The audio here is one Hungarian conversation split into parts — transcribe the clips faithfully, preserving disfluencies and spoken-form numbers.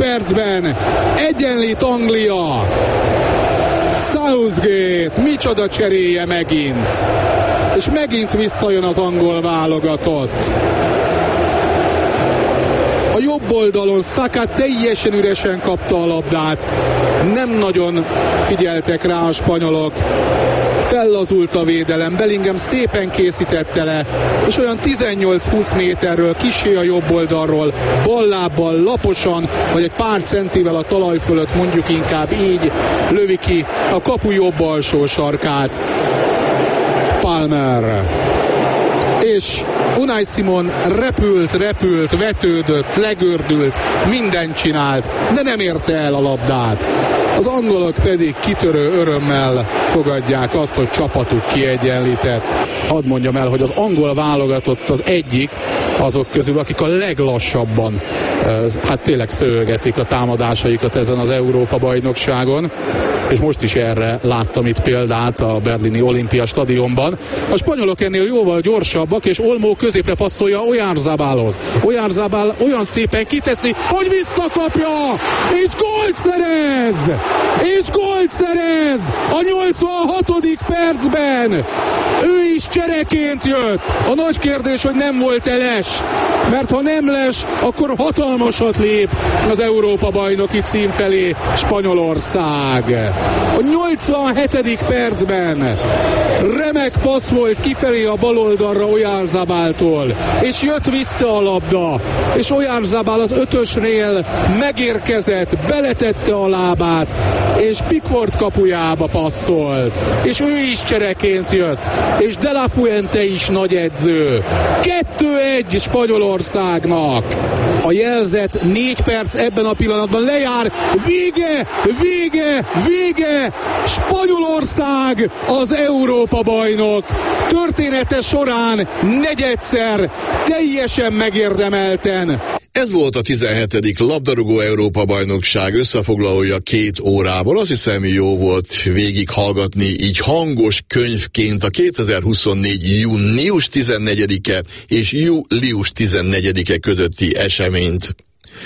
percben egyenlít Anglia. Southgate, micsoda cseréje megint. És megint visszajön az angol válogatott. A jobb oldalon Saka teljesen üresen kapta a labdát. Nem nagyon figyeltek rá a spanyolok. Fellazult a védelem, Bellingham szépen készítette le, és olyan tizennyolc-húsz méterről, kissé a jobb oldalról, ballábbal, laposan, vagy egy pár centivel a talaj fölött, mondjuk inkább így, lövi ki a kapu jobb alsó sarkát. Palmer. És Unai Simon repült, repült, vetődött, legördült, mindent csinált, de nem érte el a labdát. Az angolok pedig kitörő örömmel fogadják azt, hogy csapatuk kiegyenlített. Hadd mondjam el, hogy az angol válogatott az egyik azok közül, akik a leglassabban, hát tényleg szőgetik a támadásaikat ezen az Európa-bajnokságon, és most is erre láttam itt példát a berlini Olimpia stadionban. A spanyolok ennél jóval gyorsabbak, és Olmó középre passzolja Oyarzabálhoz. Oyarzabal olyan szépen kiteszi, hogy visszakapja, és gólt szerez! És gólt szerez! A nyolcvanhatodik percben! Ő is csereként jött. A nagy kérdés, hogy nem volt-e les, mert ha nem les, akkor hatalmasat lép az Európa-bajnoki cím felé Spanyolország. A nyolcvanhetedik percben remek passz volt kifelé a baloldalra Oyarzabáltól, és jött vissza a labda, és Oyarzabal az ötösnél megérkezett, beletette a lábát, és Pickford kapujába passzolt, és ő is csereként jött, és De La Fuente is nagy edző. kettő egy Spanyolországnak. A jelzett négy perc ebben a pillanatban lejár. Vége, vége, vége! Spanyolország az Európa-bajnok. Története során negyedszer, teljesen megérdemelten. Ez volt a tizenhetedik labdarúgó Európa-bajnokság összefoglalója két órából. Azt hiszem, jó volt végighallgatni így hangos könyvként a kétezer-huszonnégy. június tizennegyedike és július tizennegyedike közötti eseményt.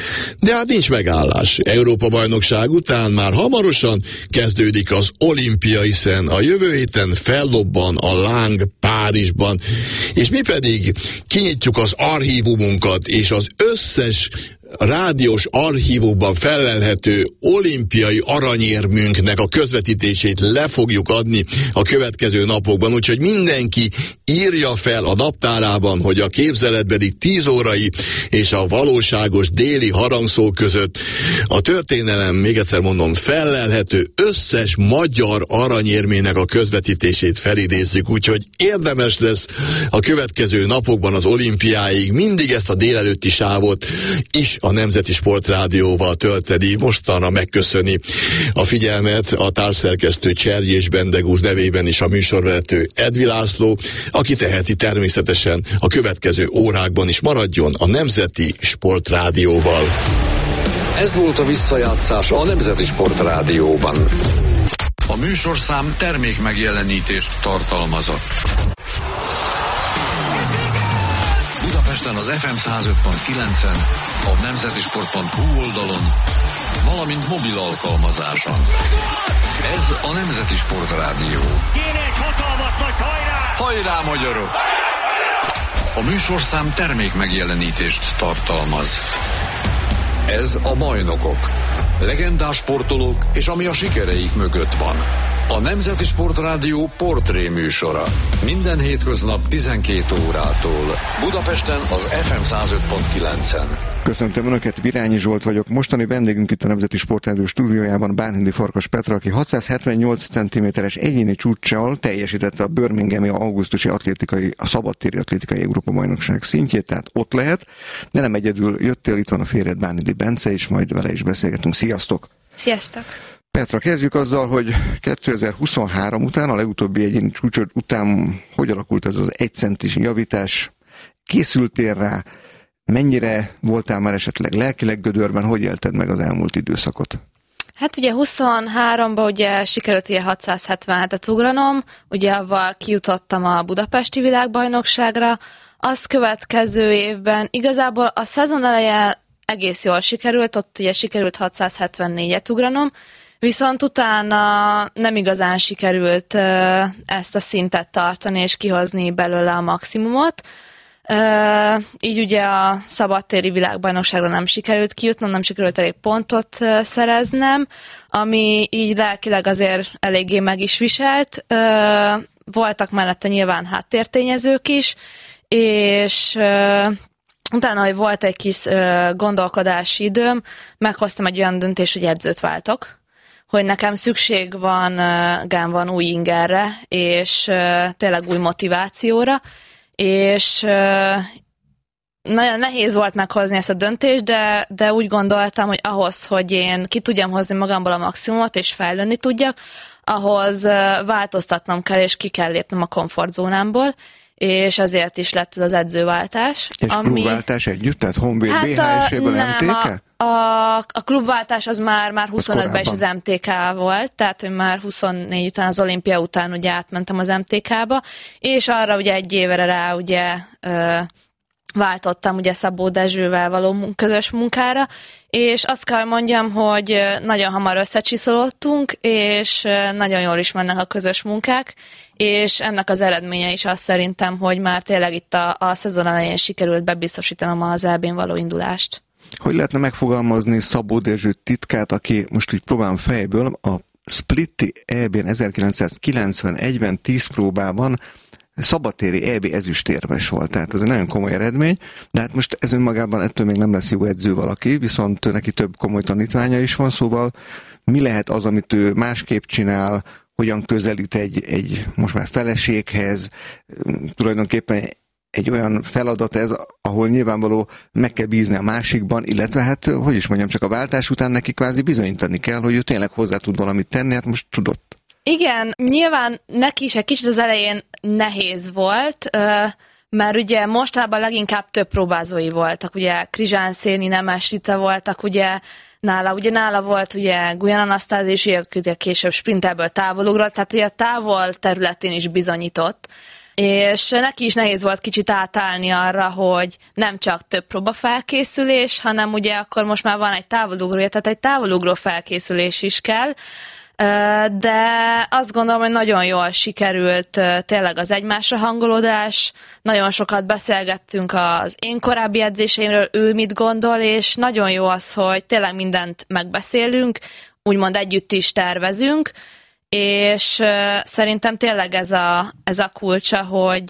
De hát nincs megállás. Európa-bajnokság után már hamarosan kezdődik az olimpia, hiszen a jövő héten fellobban a láng Párizsban, és mi pedig kinyitjuk az archívumunkat, és az összes rádiós archívumban fellelhető olimpiai aranyérmünknek a közvetítését le fogjuk adni a következő napokban, úgyhogy mindenki írja fel a naptárában, hogy a képzeletbeli tíz órai és a valóságos déli harangszó között a történelem, még egyszer mondom, fellelhető összes magyar aranyérmének a közvetítését felidézzük, úgyhogy érdemes lesz a következő napokban az olimpiáig mindig ezt a délelőtti sávot is a Nemzeti Sportrádióval tölteni. Mostanra megköszöni a figyelmet a társszerkesztő Cserjés Bendegúz nevében is a műsorvezető Edvi László, aki teheti természetesen a következő órákban is maradjon a Nemzeti Sportrádióval. Ez volt a visszajátszás a Nemzeti Sportrádióban. A műsorszám termék megjelenítést tartalmazott. Budapesten az ef em száz öt pont kilencen, a nemzetisport pont hu oldalon, valamint mobil alkalmazáson. Ez a Nemzeti Sportrádió. Kéne egy hatalmas nagy hajrá! Hajrá, magyarok! A műsorszám termék megjelenítést tartalmaz. Ez a Bajnokok. Legendás sportolók és ami a sikereik mögött van. A Nemzeti Sportrádió portré műsora. Minden hétköznap tizenkét órától. Budapesten az ef em száz öt pont kilencen. Köszöntöm Önöket, Virányi Zsolt vagyok. Mostani vendégünk itt a Nemzeti Sportrádió stúdiójában Bánhidi Farkas Petra, aki hatszázhetvennyolc centiméteres egyéni csúccsal teljesítette a birminghami augusztusi atlétikai, a szabadtéri atlétikai Európa-bajnokság szintjét, tehát ott lehet, de nem egyedül jöttél, itt van a férjed Bánhidi Bence, és majd vele is beszélgetünk. Sziasztok! Sziasztok! Petra, kezdjük azzal, hogy kétezer-huszonhárom után, a legutóbbi egyéni csúcsod után hogy alakult ez az egy centis javítás? Készültél rá? Mennyire voltál már esetleg lelkileg gödörben? Hogy élted meg az elmúlt időszakot? Hát ugye huszonháromban ugye sikerült ugye hatszázhetvenhetet ugranom, ugye avval kijutottam a budapesti világbajnokságra, azt következő évben igazából a szezon eleje egész jól sikerült, ott ugye sikerült hatszázhetvennégyet ugranom, viszont utána nem igazán sikerült ezt a szintet tartani és kihozni belőle a maximumot. Uh, így ugye a szabadtéri világbajnokságra nem sikerült kijutnom, nem sikerült elég pontot uh, szereznem, ami így lelkileg azért eléggé meg is viselt. Uh, voltak mellette nyilván háttértényezők is, és uh, utána, hogy volt egy kis uh, gondolkodási időm, meghoztam egy olyan döntést, hogy edzőt váltok, hogy nekem szükség van, uh, van új ingerre, és uh, tényleg új motivációra, és uh, nagyon nehéz volt meghozni ezt a döntést, de, de úgy gondoltam, hogy ahhoz, hogy én ki tudjam hozni magamból a maximumot, és fejlődni tudjak, ahhoz uh, változtatnom kell, és ki kell lépnem a komfortzónámból, és ezért is lett ez az edzőváltás. És ami... klubváltás együtt? Tehát Honvéd hát bé há es-éből em té ká? A, a, a klubváltás az már, már huszonötben is az em té ká volt, tehát hogy már huszonnégy után, az olimpia után ugye átmentem az em té ká-ba, és arra ugye egy évre rá ugye ö, váltottam ugye Szabó Dezsővel való közös munkára, és azt kell mondjam, hogy nagyon hamar összecsiszolódtunk, és nagyon jól is mennek a közös munkák, és ennek az eredménye is azt szerintem, hogy már tényleg itt a, a szezon elején sikerült bebiztosítanom az é bén való indulást. Hogy lehetne megfogalmazni Szabó Dezső titkát, aki most úgy próbálom fejből, a Splitti é bén ezerkilencszázkilencvenegyben tíz próbában szabadtéri é bé ezüstérmes volt, tehát ez egy nagyon komoly eredmény, de hát most ez önmagában ettől még nem lesz jó edző valaki, viszont neki több komoly tanítványa is van, szóval mi lehet az, amit ő másképp csinál, hogyan közelít egy, egy most már feleséghez, tulajdonképpen egy olyan feladat ez, ahol nyilvánvaló meg kell bízni a másikban, illetve hát, hogy is mondjam, csak a váltás után neki kvázi bizonyítani kell, hogy ő tényleg hozzá tud valamit tenni, hát most tudott. Igen, nyilván neki is egy kicsit az elején nehéz volt, mert ugye mostában leginkább több próbázói voltak, ugye Krizsán Széni, Nemes Rita voltak, ugye nála, ugye nála volt ugye Gulyán Anasztázi, és ugye később sprinterből távolugrott, tehát ugye a távol területén is bizonyított, és neki is nehéz volt kicsit átállni arra, hogy nem csak több próbafelkészülés, hanem ugye akkor most már van egy távolugrója, tehát egy távolugró felkészülés is kell, de azt gondolom, hogy nagyon jól sikerült tényleg az egymásra hangolódás, nagyon sokat beszélgettünk az én korábbi edzéseimről, ő mit gondol, és nagyon jó az, hogy tényleg mindent megbeszélünk, úgymond együtt is tervezünk, és szerintem tényleg ez a, ez a kulcsa, hogy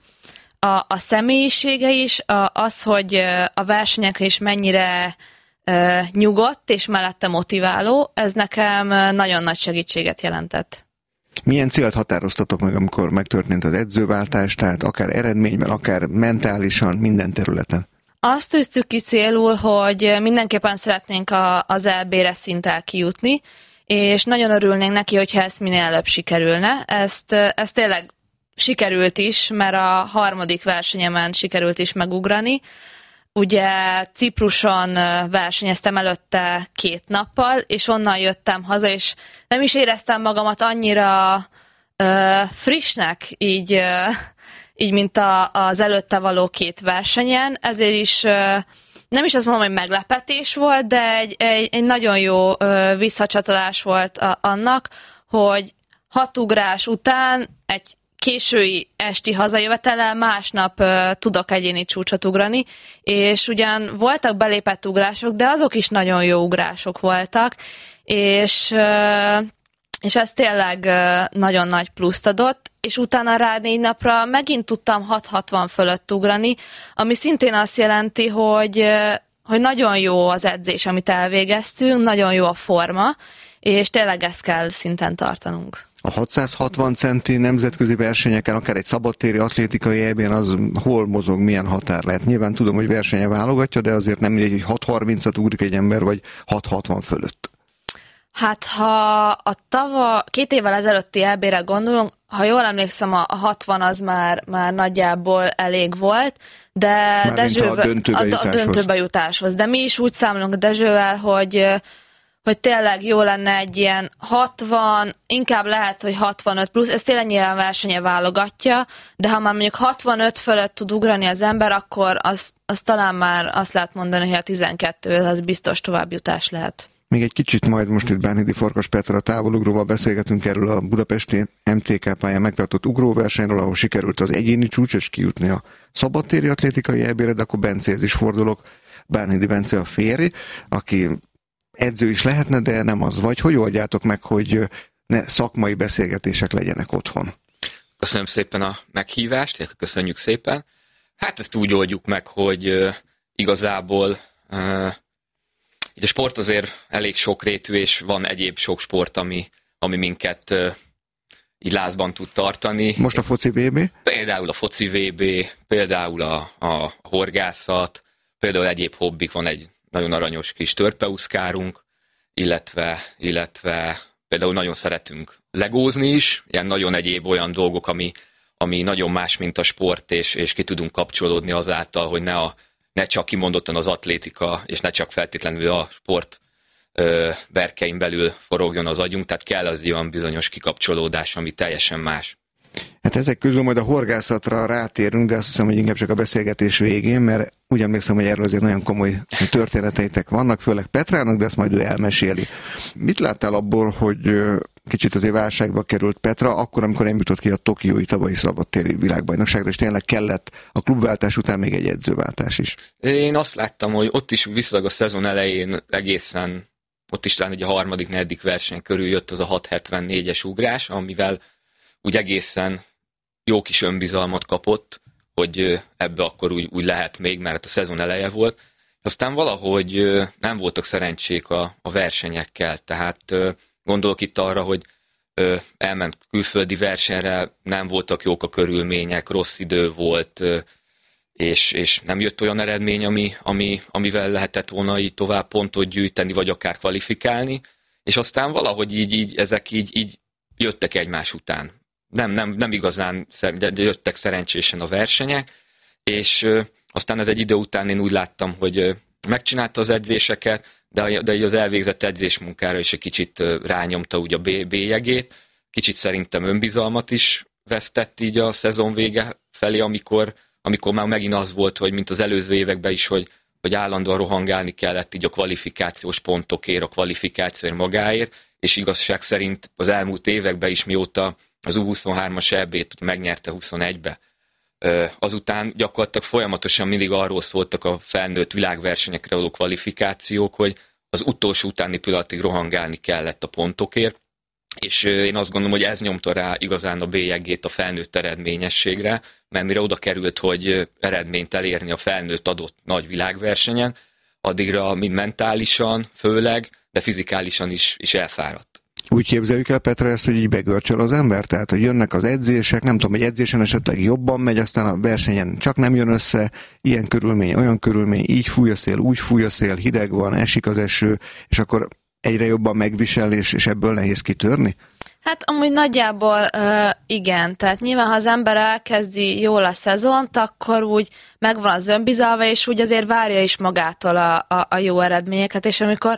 a, a személyisége is, a, az, hogy a versenyekre is mennyire nyugodt és mellette motiváló, ez nekem nagyon nagy segítséget jelentett. Milyen célt határoztatok meg, amikor megtörtént az edzőváltás, tehát akár eredményben, akár mentálisan, minden területen? Azt tűztük ki célul, hogy mindenképpen szeretnénk a, az é bére szinttel kijutni, és nagyon örülnénk neki, hogyha ezt minél előbb sikerülne. Ezt, ezt tényleg sikerült is, mert a harmadik versenyemen sikerült is megugrani. Ugye Cipruson versenyeztem előtte két nappal, és onnan jöttem haza, és nem is éreztem magamat annyira uh, frissnek, így, uh, így mint a, az előtte való két versenyen, ezért is uh, nem is azt mondom, hogy meglepetés volt, de egy, egy, egy nagyon jó uh, visszacsatolás volt a, annak, hogy hat ugrás után egy késői esti hazajövetellel másnap uh, tudok egyéni csúcsot ugrani, és ugyan voltak belépett ugrások, de azok is nagyon jó ugrások voltak, és, uh, és ez tényleg uh, nagyon nagy pluszt adott, és utána rá négy napra megint tudtam hat hatvan fölött ugrani, ami szintén azt jelenti, hogy, uh, hogy nagyon jó az edzés, amit elvégeztünk, nagyon jó a forma, és tényleg ezt kell szinten tartanunk. A hatszázhatvan centi nemzetközi versenyeken, akár egy szabadtéri atlétikai é bén az hol mozog, milyen határ lehet? Nyilván tudom, hogy versenye válogatja, de azért nem mindegy, hogy hat harmincat ugrik egy ember, vagy hat hatvan fölött. Hát ha a tava, két évvel ezelőtti é bére gondolunk, ha jól emlékszem, a hatvan az már, már nagyjából elég volt, de Dezsővel, a döntőbe, a, a döntőbe jutáshoz. De mi is úgy számolunk Dezsővel, hogy hogy tényleg jó lenne egy ilyen hatvan, inkább lehet, hogy hatvanöt plusz, ez tényleg nyilván versenye válogatja, de ha már mondjuk hatvanöt fölött tud ugrani az ember, akkor az, az talán már azt lehet mondani, hogy a tizenkettő az biztos továbbjutás lehet. Még egy kicsit majd most itt Bánhidi Farkas Petra távolugróval beszélgetünk erről a budapesti em té ká pályán megtartott ugróversenyről, ahol sikerült az egyéni csúcs és kijutni a szabadtéri atlétikai é bé-re, de akkor Bencéhez is fordulok. Bánhidi Bence a férj, aki edző is lehetne, de nem az vagy. Hogy oldjátok meg, hogy ne szakmai beszélgetések legyenek otthon? Köszönöm szépen a meghívást, köszönjük szépen. Hát ezt úgy oldjuk meg, hogy uh, igazából uh, a sport azért elég sokrétű, és van egyéb sok sport, ami, ami minket uh, így lázban tud tartani. Most a foci vé bé? Például a foci vé bé, például a, a horgászat, például egyéb hobbik, van egy nagyon aranyos kis törpeuszkárunk, illetve, illetve például nagyon szeretünk legózni is, ilyen nagyon egyéb olyan dolgok, ami, ami nagyon más, mint a sport, és, és ki tudunk kapcsolódni azáltal, hogy ne, a, ne csak kimondottan az atlétika, és ne csak feltétlenül a sport ö, berkein belül forogjon az agyunk, tehát kell az olyan bizonyos kikapcsolódás, ami teljesen más. Hát ezek közül majd a horgászatra rátérünk, de azt hiszem, hogy inkább csak a beszélgetés végén, mert úgy emlékszem, hogy erről azért nagyon komoly történeteitek vannak, főleg Petrának, de ezt majd ő elmeséli. Mit láttál abból, hogy kicsit azért válságba került Petra, akkor, amikor nem jutott ki a tokiói tavalyi szabadtéri világbajnokságra, és tényleg kellett a klubváltás után még egy edzőváltás is? Én azt láttam, hogy ott is viszonylag a szezon elején egészen, ott is talán egy a harmadik, negyedik verseny körül jött az a hat hetvennégyes ugrás, amivel úgy egészen jó kis önbizalmat kapott, hogy ebbe akkor úgy, úgy lehet még, mert a szezon eleje volt. Aztán valahogy nem voltak szerencsék a, a versenyekkel, tehát gondolok itt arra, hogy elment külföldi versenyre, nem voltak jók a körülmények, rossz idő volt, és, és nem jött olyan eredmény, ami, ami, amivel lehetett volna így tovább pontot gyűjteni, vagy akár kvalifikálni, és aztán valahogy így, így ezek így, így jöttek egymás után. Nem, nem, nem igazán jöttek szerencsésen a versenyek, és aztán ez egy idő után én úgy láttam, hogy megcsinálta az edzéseket, de, de az elvégzett edzésmunkára is egy kicsit rányomta úgy a bélyegét, kicsit szerintem önbizalmat is vesztett így a szezon vége felé, amikor, amikor már megint az volt, hogy mint az előző években is, hogy, hogy állandóan rohangálni kellett így a kvalifikációs pontokért, a kvalifikációért magáért, és igazság szerint az elmúlt években is, mióta az U huszonhármas é bét megnyerte huszonegybe. Azután gyakorlatilag folyamatosan mindig arról szóltak a felnőtt világversenyekre való kvalifikációk, hogy az utolsó utáni pillanatig rohangálni kellett a pontokért, és én azt gondolom, hogy ez nyomta rá igazán a bélyegét a felnőtt eredményességre, mert mire oda került, hogy eredményt elérni a felnőtt adott nagy világversenyen, addigra mind mentálisan, főleg, de fizikálisan is, is elfáradt. Úgy képzeljük el, Petra, ezt, hogy így begörcsöl az ember? Tehát, hogy jönnek az edzések, nem tudom, egy edzésen esetleg jobban megy, aztán a versenyen csak nem jön össze, ilyen körülmény, olyan körülmény, így fúj a szél, úgy fúj a szél, hideg van, esik az eső, és akkor egyre jobban megvisel, és, és ebből nehéz kitörni? Hát amúgy nagyjából uh, igen, tehát nyilván, ha az ember elkezdi jól a szezont, akkor úgy megvan az önbizalva, és úgy azért várja is magától a, a, a jó eredményeket, és amikor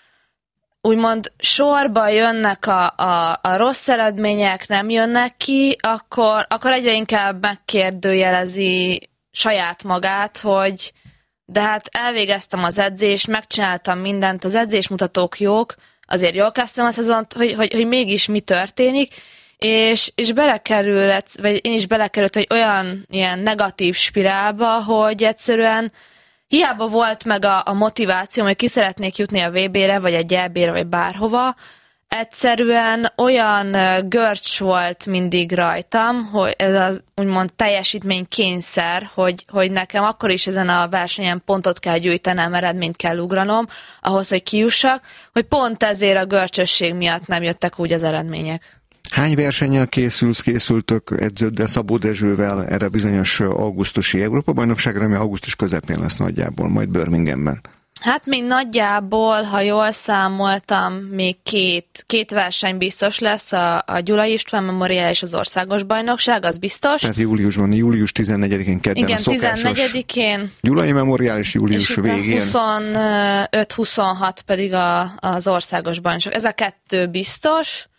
úgymond sorba jönnek a, a, a rossz eredmények, nem jönnek ki, akkor, akkor egyre inkább megkérdőjelezi saját magát, hogy de hát elvégeztem az edzést, megcsináltam mindent, az edzésmutatók jók, azért jól kezdtem a szezont, hogy, hogy, hogy mégis mi történik, és, és belekerül, vagy én is belekerültem egy olyan ilyen negatív spirálba, hogy egyszerűen hiába volt meg a, a motiváció, hogy ki szeretnék jutni a vé bére, vagy egy é bére, vagy bárhova, egyszerűen olyan görcs volt mindig rajtam, hogy ez az úgymond teljesítménykényszer, hogy, hogy nekem akkor is ezen a versenyen pontot kell gyűjtenem, eredményt kell ugranom, ahhoz, hogy kijussak, hogy pont ezért a görcsösség miatt nem jöttek úgy az eredmények. Hány versennyel készülsz, készültök edződdel, Szabó Dezsővel erre bizonyos augusztusi Európa-bajnokságra, ami augusztus közepén lesz nagyjából, majd Birminghamben? Hát még nagyjából, ha jól számoltam, még két, két verseny biztos lesz, a, a Gyulai István Memorial és az országos bajnokság, az biztos. Tehát júliusban, július tizennegyedikén kedden igen, a szokásos tizennegyedikén. Gyulai Memorial és július és végén. huszonöt huszonhat pedig a, az országos bajnokság. Ez a kettő biztos.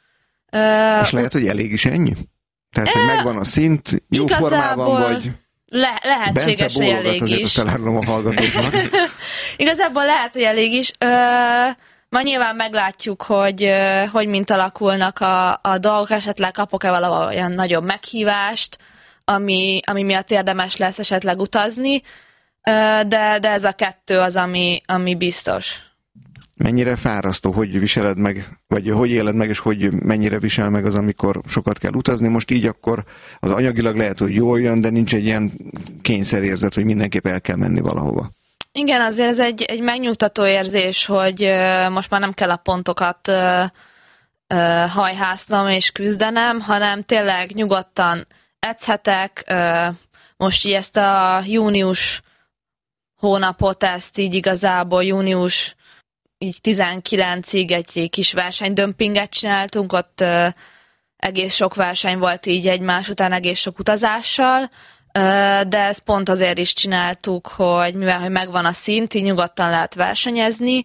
És lehet, hogy elég is ennyi? Tehát, hogy megvan a szint, jó formában vagy... Le, lehetséges, hogy elég azért is. Bence a hallgatóknak. Igazából lehet, hogy elég is. Ö, ma nyilván meglátjuk, hogy, ö, hogy mint alakulnak a, a dolgok, esetleg kapok-e valahol olyan nagyobb meghívást, ami, ami miatt érdemes lesz esetleg utazni, ö, de, de ez a kettő az, ami, ami biztos. Mennyire fárasztó, hogy viseled meg, vagy hogy éled meg, és hogy mennyire visel meg az, amikor sokat kell utazni. Most így akkor az anyagilag lehet, hogy jól jön, de nincs egy ilyen kényszerérzet, hogy mindenképp el kell menni valahova. Igen, azért ez egy, egy megnyugtató érzés, hogy uh, most már nem kell a pontokat uh, uh, hajhásznom és küzdenem, hanem tényleg nyugodtan edzhetek. Uh, most így ezt a június hónapot, ezt így igazából június így tizenkilencig egy kis versenydömpinget csináltunk, ott uh, egész sok verseny volt így egymás után, egész sok utazással, uh, de ezt pont azért is csináltuk, hogy mivel hogy megvan a szint, így nyugodtan lehet versenyezni,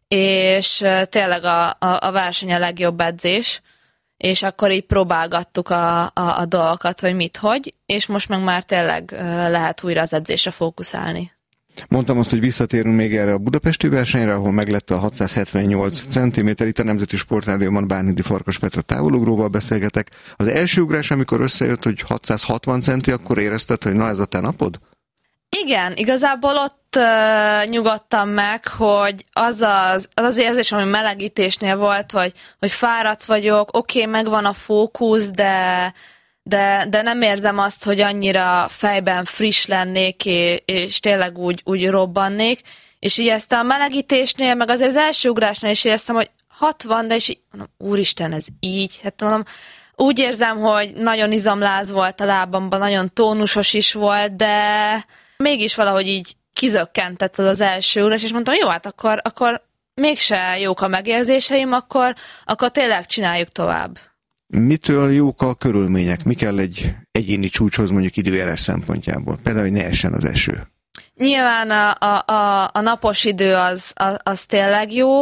és uh, tényleg a, a, a verseny a legjobb edzés, és akkor így próbálgattuk a, a, a dolgokat, hogy mit, hogy, és most meg már tényleg uh, lehet újra az edzésre fókuszálni. Mondtam azt, hogy visszatérünk még erre a budapesti versenyre, ahol meglett a hatszázhetvennyolc centiméter. Itt a Nemzeti Sportrádióban Bánhidi Farkas Petra távolugróval beszélgetek. Az első ugrás, amikor összejött, hogy hatszázhatvan centi, akkor érezted, hogy na ez a te napod? Igen, igazából ott uh, nyugodtam meg, hogy az az, az, az érzés, ami melegítésnél volt, hogy, hogy fáradt vagyok, oké, okay, megvan a fókusz, de... De, de nem érzem azt, hogy annyira fejben friss lennék, és tényleg úgy, úgy robbannék. És így ezt a melegítésnél, meg azért az első ugrásnál is éreztem, hogy hatvan, de és így, mondom, úristen, ez így. Hát mondom, úgy érzem, hogy nagyon izomláz volt a lábamban, nagyon tónusos is volt, de mégis valahogy így kizökkentett az az első ugrás, és mondtam, jó, hát akkor, akkor mégse jók a megérzéseim, akkor, akkor tényleg csináljuk tovább. Mitől jók a körülmények? Mi kell egy egyéni csúcshoz mondjuk időjárás szempontjából? Például, hogy ne essen az eső. Nyilván a, a, a, a napos idő az, az, az tényleg jó.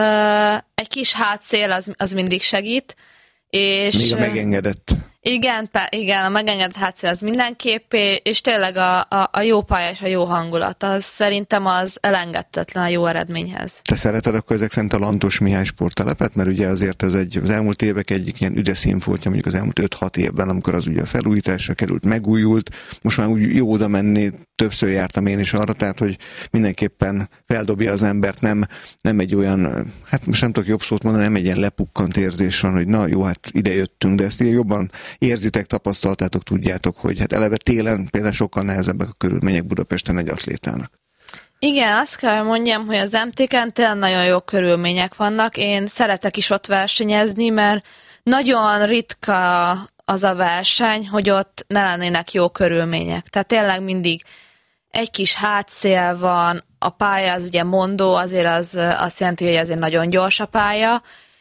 Egy kis hátszél az, az mindig segít. És még a megengedett. Igen, igen, a megengedett hátszél az mindenképpé, és tényleg a, a, a jó pálya és a jó hangulat, az szerintem az elengedhetetlen a jó eredményhez. Te szereted akkor ezek szerint a Lantos Mihály sporttelepet? Mert ugye azért ez egy, az elmúlt évek egyik ilyen üde színfoltja, mondjuk az elmúlt öt-hat évben, amikor az ugye a felújításra került, megújult, most már úgy jó oda menni, többször jártam én is arra, tehát hogy mindenképpen feldobja az embert, nem, nem egy olyan, hát most nem tudok jobb szót mondani, nem egy ilyen lepukkant érzés van, hogy na jó, hát ide jöttünk, de ezt ilyen jobban érzitek, tapasztaltátok, tudjátok, hogy hát eleve télen például sokkal nehezebbek a körülmények Budapesten egy atlétának. Igen, azt kell mondjam, hogy az em té ken tényleg nagyon jó körülmények vannak. Én szeretek is ott versenyezni, mert nagyon ritka az a verseny, hogy ott ne lennének jó körülmények. Tehát tényleg mindig egy kis hátszél van, a pálya az ugye mondó, azért az azt jelenti, hogy azért nagyon gyors a pálya,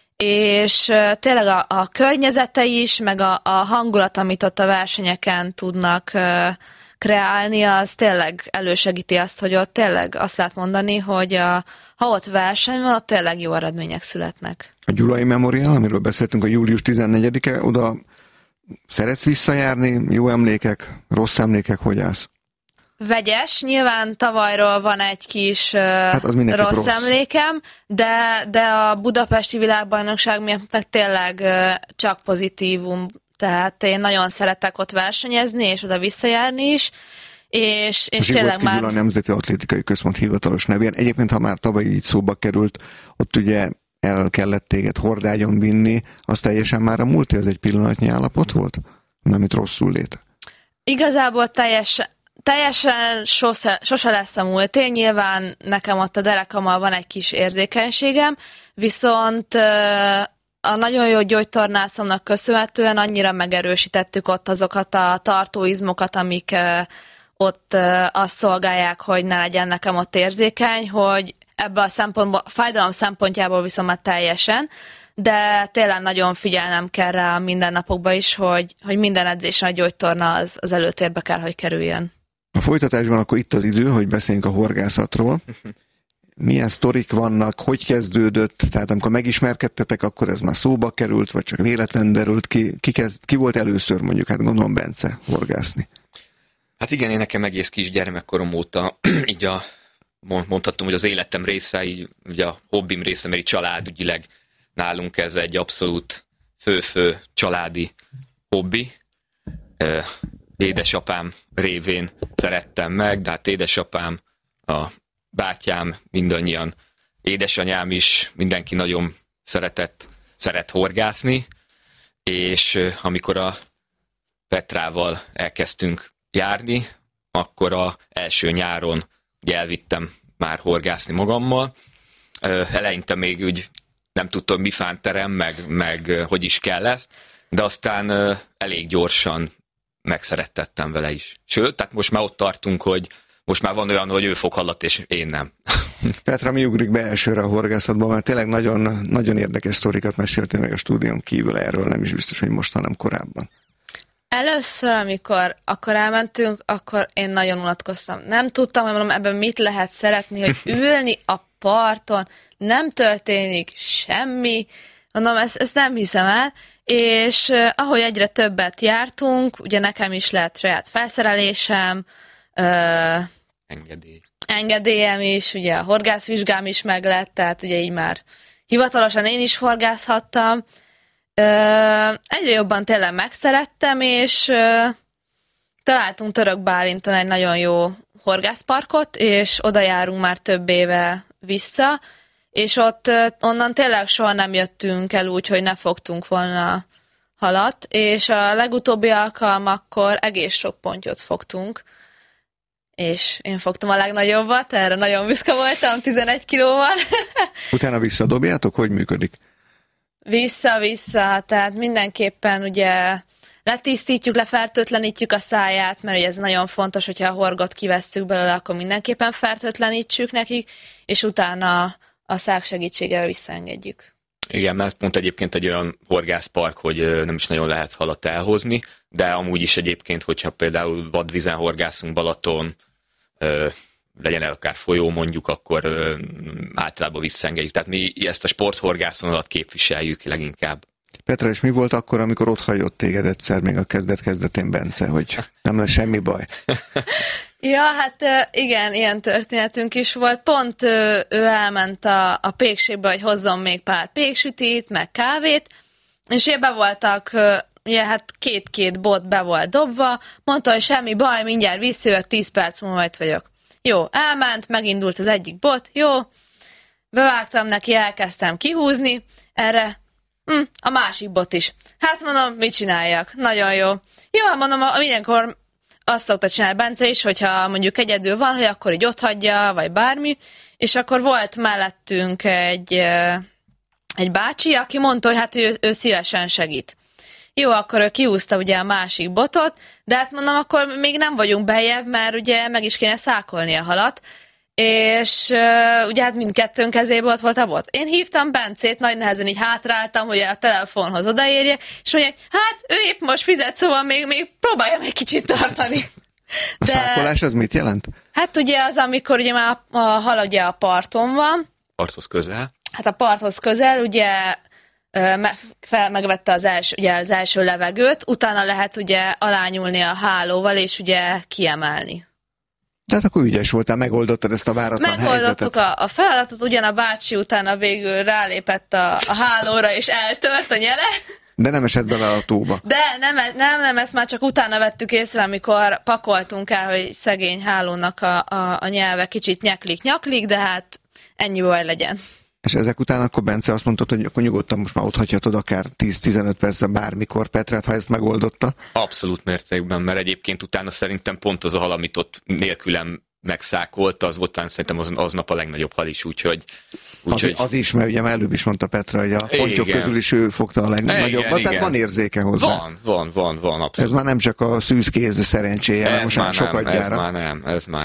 és tényleg a, a környezete is, meg a, a hangulat, amit ott a versenyeken tudnak uh, kreálni, az tényleg elősegíti azt, hogy ott tényleg azt lehet mondani, hogy a, ha ott verseny van, ott tényleg jó eredmények születnek. A Gyulai Memorial, amiről beszéltünk, a július tizennegyedike, oda szeretsz visszajárni, jó emlékek, rossz emlékek, hogy állsz? Vegyes, nyilván tavalyról van egy kis uh, hát rossz, rossz emlékem, de, de a budapesti világbajnokság miatt tényleg uh, csak pozitívum, tehát én nagyon szeretek ott versenyezni, és oda visszajárni is, és, és tényleg már... A Nemzeti Atlétikai Központ hivatalos nevén. Egyébként, ha már tavaly így szóba került, ott ugye el kellett téged hordágyon vinni, az teljesen már a múlté, az egy pillanatnyi állapot volt? Nem, itt rosszul lét. Igazából teljesen Teljesen sose, sose lesz a múlté, nyilván nekem ott a derekammal van egy kis érzékenységem, viszont a nagyon jó gyógytornászomnak köszönhetően annyira megerősítettük ott azokat a tartóizmokat, amik ott azt szolgálják, hogy ne legyen nekem ott érzékeny, hogy ebből a szempontból, a fájdalom szempontjából viszont már teljesen, de tényleg nagyon figyelnem kell rá a mindennapokban is, hogy, hogy minden edzésen a gyógytorna az, az előtérbe kell, hogy kerüljön. A folytatásban akkor itt az idő, hogy beszéljünk a horgászatról. Milyen sztorik vannak, hogy kezdődött, tehát amikor megismerkedtetek, akkor ez már szóba került, vagy csak véletlen derült ki, ki, kezd, ki volt először mondjuk, hát gondolom Bence horgászni. Hát igen, én nekem egész kis gyermekkorom óta így a, mondhatom, hogy az életem része, így ugye a hobbim része, mert így családügyileg nálunk ez egy abszolút fő-fő családi hobbi. Édesapám révén szerettem meg, de hát édesapám, a bátyám, mindannyian, édesanyám is, mindenki nagyon szeretett, szeret horgászni, és amikor a Petrával elkezdtünk járni, akkor az első nyáron ugye elvittem már horgászni magammal. Eleinte még úgy nem tudtam, mi fánterem, meg, meg hogy is kell ez, de aztán elég gyorsan megszerettettem vele is. Sőt, tehát most már ott tartunk, hogy most már van olyan, hogy ő fog hallat, és én nem. Petra, mi ugrik be elsőre a horgászatban, mert tényleg nagyon, nagyon érdekes sztorikat meséltél meg a stúdión kívül erről, nem is biztos, hogy most, hanem korábban. Először, amikor akkor elmentünk, akkor én nagyon unatkoztam. Nem tudtam, hogy mondom, ebben mit lehet szeretni, hogy ülni a parton, nem történik semmi. Mondom, ezt, ezt nem hiszem el. És uh, ahogy egyre többet jártunk, ugye nekem is lett saját felszerelésem, uh, engedély. engedélyem is, ugye a horgászvizsgám is meg lett, tehát ugye így már hivatalosan én is horgászhattam. Uh, egyre jobban tényleg megszerettem, és uh, találtunk Török Bálinton egy nagyon jó horgászparkot, és oda járunk már több éve vissza, és ott onnan tényleg soha nem jöttünk el úgy, hogy ne fogtunk volna halat, és a legutóbbi alkalmakkor egész sok pontyot fogtunk, és én fogtam a legnagyobbat, erre nagyon büszke voltam, tizenegy kilóval. Utána visszadobjátok? Hogy működik? Vissza-vissza, tehát mindenképpen ugye letisztítjuk, lefertőtlenítjük a száját, mert ugye ez nagyon fontos, hogyha a horgot kivesszük belőle, akkor mindenképpen fertőtlenítsük nekik, és utána a szák segítségével visszaengedjük. Igen, mert pont egyébként egy olyan horgászpark, hogy nem is nagyon lehet halat elhozni, de amúgy is egyébként, hogyha például vadvízen horgászunk Balaton, legyen el akár folyó mondjuk, akkor általában visszaengedjük. Tehát mi ezt a sporthorgászonalat képviseljük leginkább. Petra, és mi volt akkor, amikor ott hagyott téged egyszer még a kezdet-kezdetén Bence, hogy nem lesz semmi baj? Ja, hát igen, ilyen történetünk is volt. Pont ő, ő elment a, a pékségbe, hogy hozzon még pár péksütit, meg kávét, és ebbe voltak, ugye hát két-két bot be volt dobva, mondta, hogy semmi baj, mindjárt visszajövök, tíz perc múlva majd vagyok. Jó, elment, megindult az egyik bot, jó, bevágtam neki, elkezdtem kihúzni, erre hm, a másik bot is. Hát mondom, mit csináljak? Nagyon jó. Jó, mondom, mindenkor azt szokta csinálni Bence is, hogyha mondjuk egyedül van, hogy akkor így ott hagyja, vagy bármi, és akkor volt mellettünk egy, egy bácsi, aki mondta, hogy hát ő, ő szívesen segít. Jó, akkor ő kihúzta ugye a másik botot, de hát mondom, akkor még nem vagyunk bejebb, mert ugye meg is kéne szákolni a halat, és uh, ugye hát mindkettőnk kezébe ott volt a bot. Én hívtam Bencét, nagy nehezen így hátráltam, hogy a telefonhoz odaérje, és mondja, hát ő épp most fizet, szóval még, még próbáljam egy kicsit tartani. De, a szákolás az mit jelent? Hát ugye az, amikor ugye már a, a hal ugye a parton van. Parthoz közel. Hát a parthoz közel, ugye me, fel, megvette az első, ugye az első levegőt, utána lehet ugye alányulni a hálóval, és ugye kiemelni. Tehát akkor ügyes voltál, megoldottad ezt a váratlan Megoldottuk helyzetet. Megoldottuk a, a feladatot, ugyan a bácsi utána végül rálépett a, a hálóra, és eltört a nyele. De nem esett bele a tóba. De nem, nem, nem, ezt már csak utána vettük észre, amikor pakoltunk el, hogy szegény hálónak a, a, a nyelve kicsit nyaklik-nyaklik, de hát ennyi baj legyen. És ezek után akkor Bence azt mondtad, hogy akkor nyugodtan most már ott hagyhatod akár tíz-tizenöt percre bármikor Petrát, ha ezt megoldotta? Abszolút mértékben, mert egyébként utána szerintem pont az a hal, amit ott nélkülem megszákolta, az volt szerintem az, aznap a legnagyobb hal is, úgyhogy... úgy, az, hogy... az is, mert ugye előbb is mondta Petra, hogy a pontyok közül is ő fogta a legnagyobbat, tehát van érzéke hozzá. Van, van, van, van, abszolút. Ez már nem csak a szűz kéz szerencséje, ez most már sokat nem, gyára. Ez már nem, ez már nem.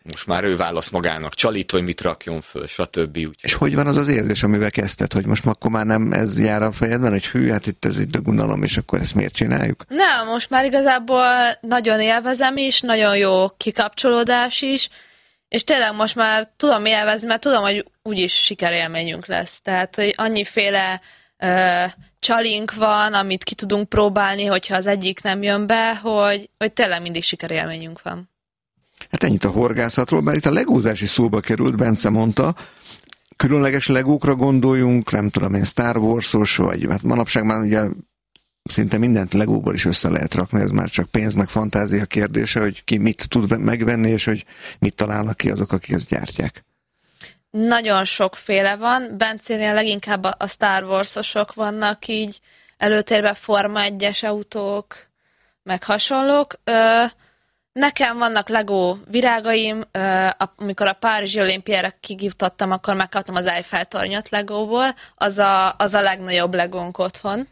most már ő válasz magának csalit, hogy mit rakjon föl, stb. Úgy. És hogy van az az érzés, amivel kezdted, hogy most akkor már nem ez jár a fejedben, hogy hű, hát itt ez egy dögunalom, és akkor ezt miért csináljuk? Nem, most már igazából nagyon élvezem is, nagyon jó kikapcsolódás is, és tényleg most már tudom élvezni, mert tudom, hogy úgyis sikerélményünk lesz. Tehát, hogy annyiféle ö, csalink van, amit ki tudunk próbálni, hogyha az egyik nem jön be, hogy, hogy tényleg mindig sikerélményünk van. Hát ennyit a horgászatról, bár itt a legózás is szóba került, Bence mondta, különleges legókra gondoljunk, nem tudom én, Star Wars-os, vagy hát manapság már ugye szinte mindent legóból is össze lehet rakni, ez már csak pénz meg fantázia kérdése, hogy ki mit tud megvenni, és hogy mit találnak ki azok, akik ezt gyártják. Nagyon sokféle van, Bencénél leginkább a Star Wars-osok vannak így előtérben, Forma egyes autók, meg hasonlók. Ö, nekem vannak Lego virágaim, ö, amikor a Párizsi olimpiára kijutottam, akkor megkaptam az Eiffel-tornyot Legóból, az a, az a legnagyobb Legónk otthon.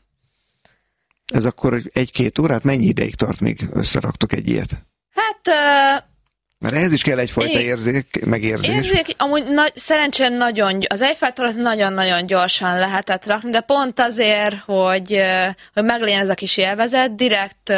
Ez akkor egy-két órát mennyi ideig tart, míg összeraktok egy ilyet? Hát... Ö, Mert ehhez is kell egyfajta Én... érzék, megérzés. Érzék, amúgy nagy, szerencsére nagyon, az Eiffel-tornyot nagyon-nagyon gyorsan lehetett rakni, de pont azért, hogy, hogy meglegyen ez a kis élvezet, direkt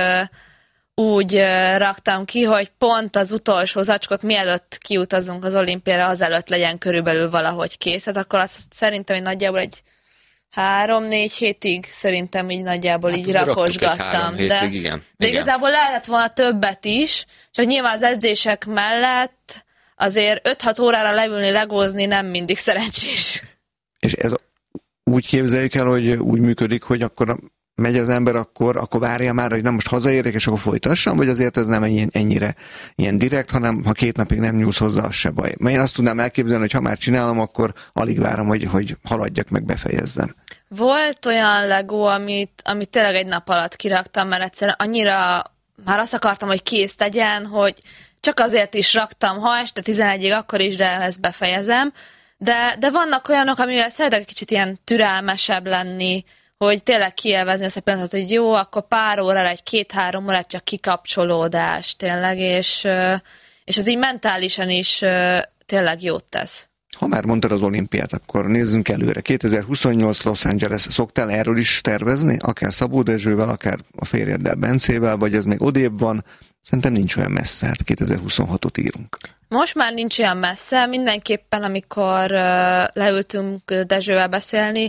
úgy raktam ki, hogy pont az utolsó zacskot, mielőtt kiutazunk az olimpiára, azelőtt legyen körülbelül valahogy kész. Hát akkor azt szerintem, hogy nagyjából egy három-négy hétig szerintem így nagyjából hát így rakosgattam. Hétig, de, igen. de igen. igazából lehetett volna többet is, csak nyilván az edzések mellett azért öt-hat órára leülni, legózni nem mindig szerencsés. És ez úgy képzeljük el, hogy úgy működik, hogy akkor megy az ember, akkor, akkor várja már, hogy nem most hazaérek, és akkor folytassam, vagy azért ez nem ennyi, ennyire ilyen direkt, hanem ha két napig nem nyúlsz hozzá, az se baj. Mert én azt tudnám elképzelni, hogy ha már csinálom, akkor alig várom, hogy, hogy haladjak, meg befejezzem. Volt olyan Lego, amit, amit tényleg egy nap alatt kiraktam, mert egyszerűen annyira már azt akartam, hogy kész tegyen, hogy csak azért is raktam, ha este tizenegyig, akkor is, de ezt befejezem. De, de vannak olyanok, amivel szeretek kicsit ilyen türelmesebb lenni, hogy tényleg kielvezni azt a pillanatot, hogy jó, akkor pár órára, egy két-három órát csak kikapcsolódás tényleg, és, és ez így mentálisan is tényleg jót tesz. Ha már mondtad az olimpiát, akkor nézzünk előre. kétezer-huszonnyolc Los Angeles. Szoktál erről is tervezni? Akár Szabó Dezsővel, akár a férjeddel, Bencével, vagy ez még odébb van? Szerintem nincs olyan messze, hát kétezer-huszonhatot írunk. Most már nincs olyan messze, mindenképpen amikor uh, leültünk Dezsővel beszélni,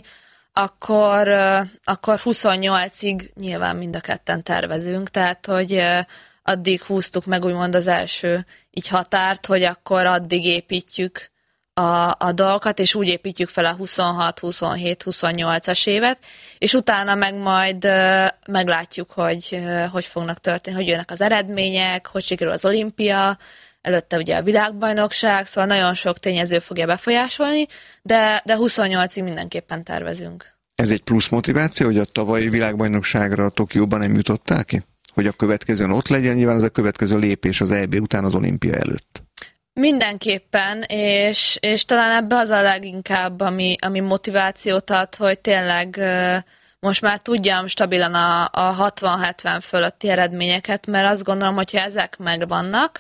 akkor, uh, akkor huszonnyolcig nyilván mind a ketten tervezünk, tehát hogy uh, addig húztuk meg úgymond az első így határt, hogy akkor addig építjük a, a dolgokat, és úgy építjük fel a huszonhat, huszonhét, huszonnyolcas évet, és utána meg majd uh, meglátjuk, hogy uh, hogy fognak történni, hogy jönnek az eredmények, hogy sikerül az olimpia, előtte ugye a világbajnokság, szóval nagyon sok tényező fogja befolyásolni, de, de huszonnyolcig mindenképpen tervezünk. Ez egy plusz motiváció, hogy a tavalyi világbajnokságra a Tokióban nem jutottál ki? Hogy a következőn ott legyen, nyilván az a következő lépés az é bé után az olimpia előtt. Mindenképpen, és, és talán ebbe az a leginkább, ami, ami motivációt ad, hogy tényleg most már tudjam stabilan a, a hatvan-hetven fölötti eredményeket, mert azt gondolom, hogyha ezek megvannak,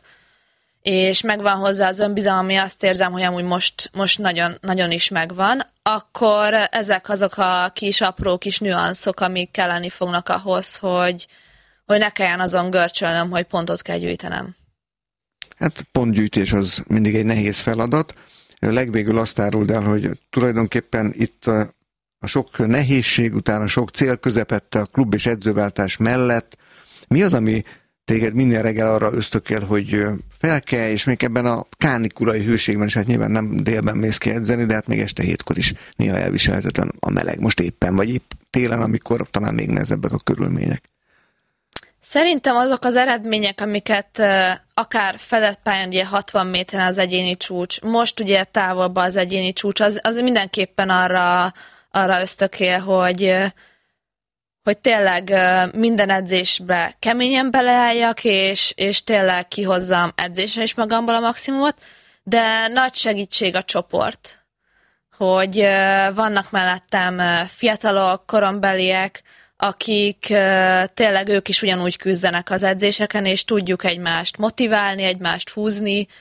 és megvan hozzá az önbizalom, ami azt érzem, hogy amúgy most, most nagyon, nagyon is megvan, akkor ezek azok a kis apró kis nüanszok, amik kelleni fognak ahhoz, hogy, hogy ne kelljen azon görcsölnöm, hogy pontot kell gyűjtenem. Hát pontgyűjtés az mindig egy nehéz feladat. Legvégül azt áruld el, hogy tulajdonképpen itt a, a sok nehézség után, a sok cél közepette a klub és edzőváltás mellett mi az, ami téged minden reggel arra ösztökél, hogy felkelj, és még ebben a kánikulai hőségben is, hát nyilván nem délben mész ki edzeni, de hát még este hétkor is néha elviselhetetlen a meleg. Most éppen, vagy épp télen, amikor talán még nehezebbek a körülmények. Szerintem azok az eredmények, amiket uh, akár fedett pályán, ugye hatvan méteren az egyéni csúcs, most ugye távolban az egyéni csúcs, az, az mindenképpen arra, arra ösztökél, hogy, uh, hogy tényleg uh, minden edzésbe keményen beleálljak, és, és tényleg kihozzam edzésre is magamból a maximumot, de nagy segítség a csoport, hogy uh, vannak mellettem uh, fiatalok, korombeliek, akik uh, tényleg ők is ugyanúgy küzdenek az edzéseken, és tudjuk egymást motiválni, egymást húzni,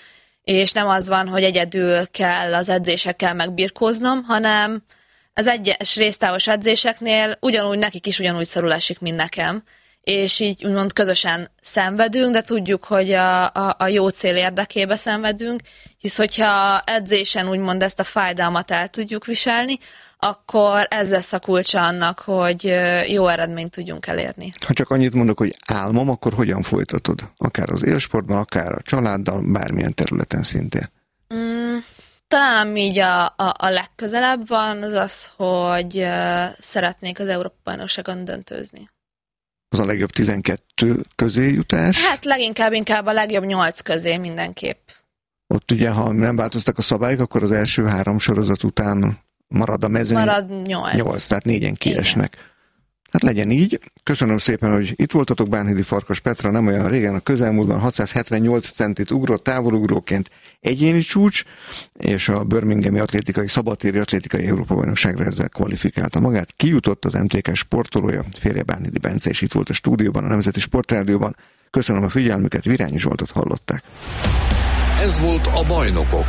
és nem az van, hogy egyedül kell az edzésekkel megbirkóznom, hanem az egyes résztávos edzéseknél ugyanúgy nekik is ugyanúgy szarul esik, mint nekem, és így úgymond közösen szenvedünk, de tudjuk, hogy a, a, a jó cél érdekébe szenvedünk, hisz hogyha edzésen úgymond ezt a fájdalmat el tudjuk viselni, akkor ez lesz a kulcsa annak, hogy jó eredményt tudjunk elérni. Ha csak annyit mondok, hogy álmom, akkor hogyan folytatod? Akár az élsportban, akár a családdal, bármilyen területen szintén. Mm, talán ami így a, a, a legközelebb van, az az, hogy uh, szeretnék az Európa-bajnokságon döntőzni. Az a legjobb tizenkettő közé jutás? Hát leginkább inkább a legjobb nyolc közé mindenképp. Ott ugye, ha nem változtak a szabályok, akkor az első három sorozat után marad a mezőny. Marad nyolc. Nyolc, tehát négyen kiesnek. Igen. Hát legyen így. Köszönöm szépen, hogy itt voltatok. Bánhidi Farkas Petra nem olyan régen, a közelmúltban hatszázhetvennyolc centit ugrott távolugróként egyéni csúcs, és a birminghami atlétikai, szabadtéri atlétikai Európa-bajnokságra ezzel kvalifikálta magát. Kijutott az em té ká sportolója, férje Bánhidi Bence, és itt volt a stúdióban, a Nemzeti Sportrádióban. Köszönöm a figyelmüket, Virányi Zsoltot hallották. Ez volt a Bajnokok,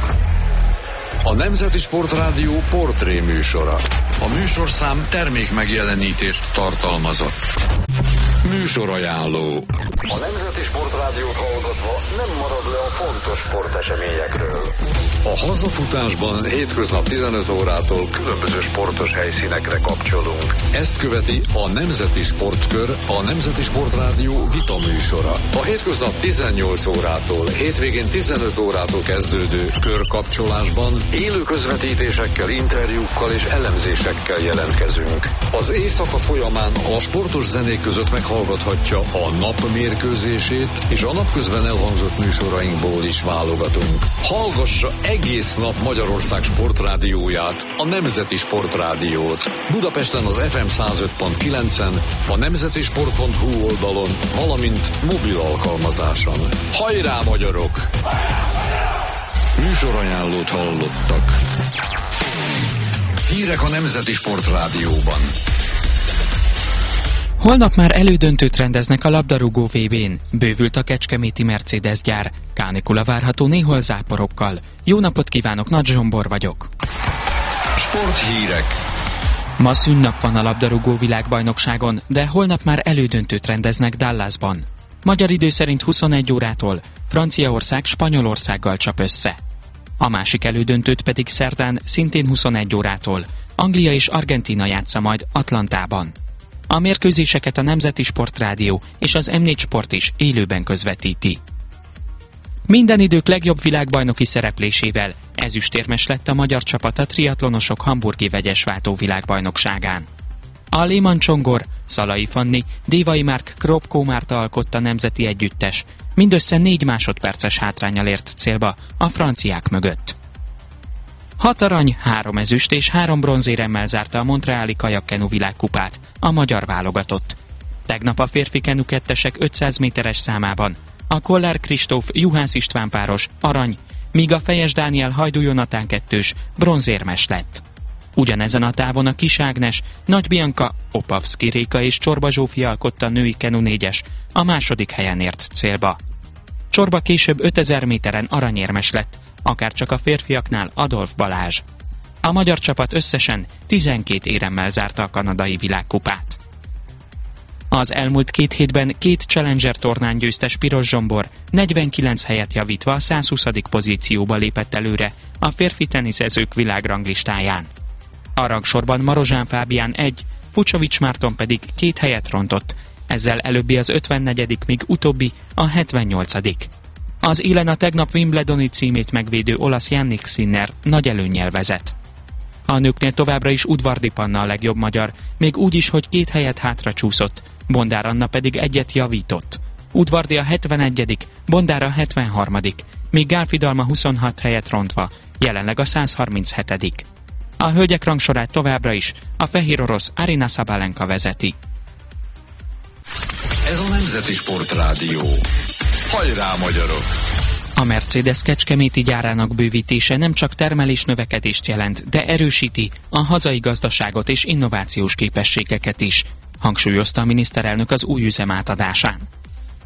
a Nemzeti Sportrádió portré műsora. A műsorszám termék megjelenítést tartalmazott. Műsorajánló. A Nemzeti Sportrádiót hallgatva nem marad le a fontos sporteseményekről. A hazafutásban hétköznap tizenöt órától különböző sportos helyszínekre kapcsolunk. Ezt követi a Nemzeti Sportkör, a Nemzeti Sportrádió vita műsora. A hétköznap tizennyolc órától, hétvégén tizenöt órától kezdődő körkapcsolásban élő közvetítésekkel, interjúkkal és elemzésekkel jelentkezünk. Az éjszaka folyamán a sportos zenék között meghallgathatja a nap mérkőzését, és a napközben elhangzott műsorainkból is válogatunk. Hallgassa egész nap Magyarország sportrádióját, a Nemzeti Sportrádiót. Budapesten az ef em száz öt pont kilencen, a nemzetisport pont hu oldalon, valamint mobil alkalmazáson. Hajrá, magyarok! Műsorajánlót hallottak. Hírek a Nemzeti Sportrádióban. Holnap már elődöntőt rendeznek a labdarúgó vé bén. Bővült a kecskeméti Mercedes gyár. Kánikula várható néhol záporokkal. Jó napot kívánok, Nagy Zsombor vagyok. Sporthírek. Ma szünnap van a labdarúgó világbajnokságon, de holnap már elődöntőt rendeznek Dallasban. Magyar idő szerint huszonegy órától Franciaország Spanyolországgal csap össze. A másik elődöntőt pedig szerdán szintén huszonegy órától Anglia és Argentína játsza majd Atlantában. A mérkőzéseket a Nemzeti Sportrádió és az em négy Sport is élőben közvetíti. Minden idők legjobb világbajnoki szereplésével ezüstérmes lett a magyar csapat a triatlonosok hamburgi vegyesváltó világbajnokságán. A Lehmann Csongor, Szalai Fanni, Dévai Márk Kropkó Márta alkotta nemzeti együttes, mindössze négy másodperces hátránnyal ért célba a franciák mögött. Hat arany, három ezüst és három bronzéremmel zárta a montreali kajakkenu világkupát a magyar válogatott. Tegnap a férfi kenukettesek ötszáz méteres számában a Kollár Kristóf Juhász István páros arany, míg a Fejes Dániel Hajdú Jonatán kettős bronzérmes lett. Ugyanezen a távon a Kis Ágnes, Nagy Bianca, Opavszki Réka és Csorba Zsófia alkotta női kenu négyes, a második helyen ért célba. Csorba később ötezer méteren aranyérmes lett, akárcsak a férfiaknál Adolf Balázs. A magyar csapat összesen tizenkét éremmel zárta a kanadai világkupát. Az elmúlt két hétben két Challenger tornán győztes Piros Zsombor negyvenkilenc helyet javítva a százhuszadik pozícióba lépett előre a férfi teniszezők világranglistáján. A rangsorban Marozsán Fábián egy, Fucsovics Márton pedig két helyet rontott, ezzel előbbi az ötvennegyedik, míg utóbbi a hetvennyolcadik Az élen a tegnap Wimbledoni címét megvédő olasz Jannik Sinner nagy előnnyel vezet. A nőknél továbbra is Udvardi Panna a legjobb magyar, még úgy is, hogy két helyet hátra csúszott, Bondár Anna pedig egyet javított. Udvardi a hetvenegyedik, Bondár a hetvenharmadik míg Gálfidalma huszonhat helyet rontva, jelenleg a százharminchetedik A hölgyek rangsorát továbbra is a fehér orosz Aryna Sabalenka vezeti. Ez a Nemzeti Sportrádió. Hajrá, magyarok! A Mercedes kecskeméti gyárának bővítése nem csak termelés növekedést jelent, de erősíti a hazai gazdaságot és innovációs képességeket is, hangsúlyozta a miniszterelnök az új üzem átadásán.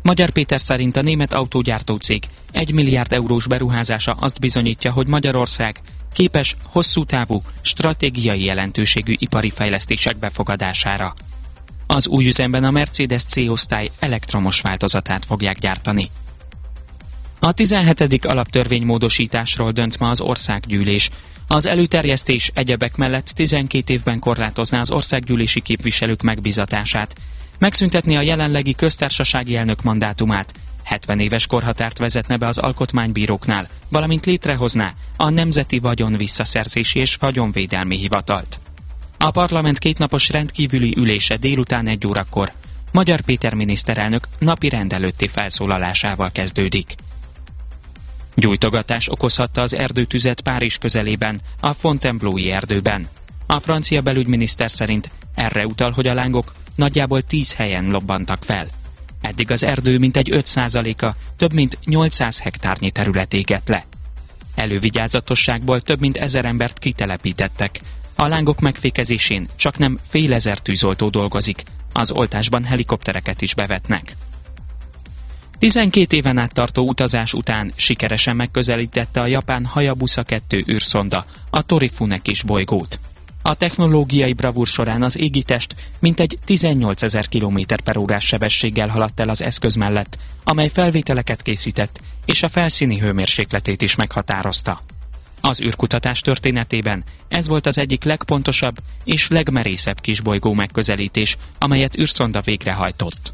Magyar Péter szerint a német autógyártó cég egy milliárd eurós beruházása azt bizonyítja, hogy Magyarország képes hosszú távú, stratégiai jelentőségű ipari fejlesztések befogadására. Az új üzemben a Mercedes C-osztály elektromos változatát fogják gyártani. A tizenhetedik alaptörvénymódosításról dönt ma az országgyűlés. Az előterjesztés egyebek mellett tizenkét évben korlátozná az országgyűlési képviselők megbízatását, megszüntetni a jelenlegi köztársasági elnök mandátumát, hetven éves korhatárt vezetne be az alkotmánybíróknál, valamint létrehozná a Nemzeti Vagyon Visszaszerzési és Vagyonvédelmi Hivatalt. A parlament kétnapos rendkívüli ülése délután egy órakor Magyar Péter miniszterelnök napi rend előtti felszólalásával kezdődik. Gyújtogatás okozhatta az erdőtüzet Párizs közelében, a Fontainebleau-i erdőben. A francia belügyminiszter szerint erre utal, hogy a lángok nagyjából tíz helyen lobbantak fel. Eddig az erdő mintegy öt százaléka, több mint nyolcszáz hektárnyi terület égett le. Elővigyázatosságból több mint ezer embert kitelepítettek. A lángok megfékezésén csaknem fél ezer tűzoltó dolgozik, az oltásban helikoptereket is bevetnek. tizenkét éven át tartó utazás után sikeresen megközelítette a japán Hayabusa kettő űrszonda a Torifune kis bolygót. A technológiai bravúr során az égitest mintegy tizennyolcezer kilométer per órás sebességgel haladt el az eszköz mellett, amely felvételeket készített, és a felszíni hőmérsékletét is meghatározta. Az űrkutatás történetében ez volt az egyik legpontosabb és legmerészebb kisbolygó megközelítés, amelyet űrszonda végrehajtott.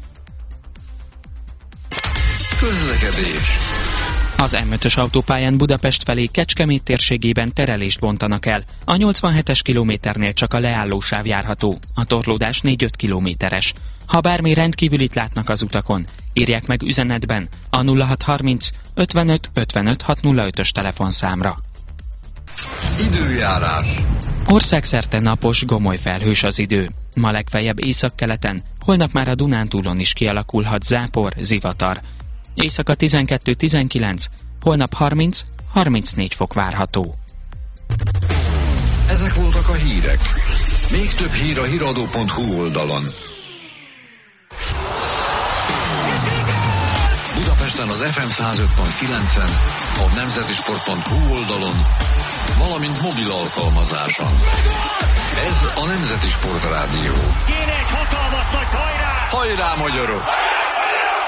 Közlekedés. Az M ötös autópályán Budapest felé Kecskemét térségében terelést bontanak el. A nyolcvanhetes kilométernél csak a leállósáv járható, a torlódás négy-öt kilométeres. Ha bármi rendkívülit látnak az utakon, írják meg üzenetben a nulla hat harminc ötvenöt ötvenöt hatszázötös telefonszámra. Időjárás. Országszerte napos, gomoly felhős az idő. Ma legfeljebb északkeleten, holnap már a Dunántúlon is kialakulhat zápor, zivatar. Éjszaka tizenkettő-tizenkilenc, holnap harminc-harmincnégy fok várható. Ezek voltak a hírek. Még több hír a híradó pont hu oldalon. Budapesten az ef em száz öt pont kilencen, a nemzetisport pont hu oldalon, valamint mobil alkalmazáson. Ez a Nemzeti Sport Rádió. Kéne egy hatalmas nagy hajrá! Hajrá, magyarok!